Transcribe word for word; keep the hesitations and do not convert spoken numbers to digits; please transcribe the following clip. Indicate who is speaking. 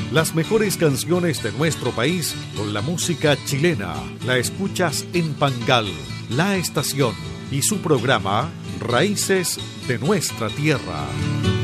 Speaker 1: Las mejores canciones de nuestro país con la música chilena. La escuchas en Pangal, La Estación y su programa Raíces de Nuestra Tierra.